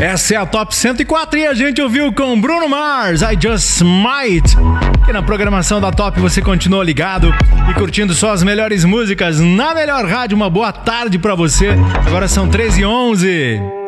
Essa é a Top 104 e a gente ouviu com Bruno Mars, I Just Might. Aqui na programação da Top você continua ligado e curtindo só as melhores músicas na melhor rádio. Uma boa tarde pra você. Agora são 13h11.